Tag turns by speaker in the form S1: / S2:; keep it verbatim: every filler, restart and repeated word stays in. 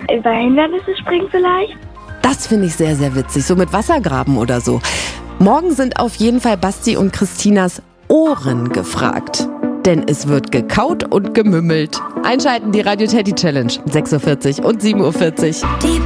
S1: Über Hindernisse springen vielleicht?
S2: Das finde ich sehr, sehr witzig. So mit Wassergraben oder so. Morgen sind auf jeden Fall Basti und Christinas Ohren gefragt. Denn es wird gekaut und gemümmelt. Einschalten die Radio Teddy Challenge. sechs Uhr vierzig und sieben Uhr vierzig.